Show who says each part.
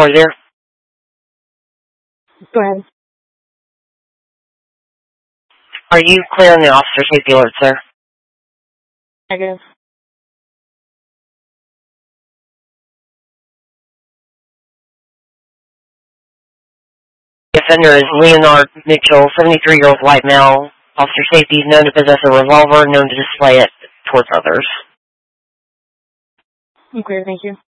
Speaker 1: Are you there?
Speaker 2: Go ahead.
Speaker 1: Are you clear on the officer safety alert, sir?
Speaker 2: Negative.
Speaker 1: The offender is Leonard Mitchell, 73-year-old white male. Officer safety is known to possess a revolver, known to display it towards others.
Speaker 2: I'm clear, thank you.